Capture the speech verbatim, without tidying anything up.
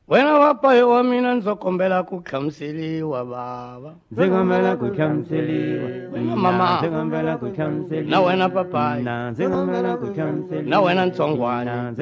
wena papa wa mina ndzi kombela ku hlamuseliwa baba ndzi kombela ku hlamuseliwa wena mama ndzi kombela ku hlamuseliwa na wena papa ndzi kombela ku hlamuseliwa na wena ntsongwana